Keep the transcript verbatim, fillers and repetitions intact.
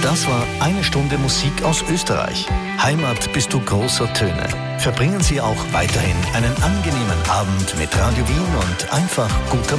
Das war eine Stunde Musik aus Österreich. Heimat bist du großer Töne. Verbringen Sie auch weiterhin einen angenehmen Abend mit Radio Wien und einfach guter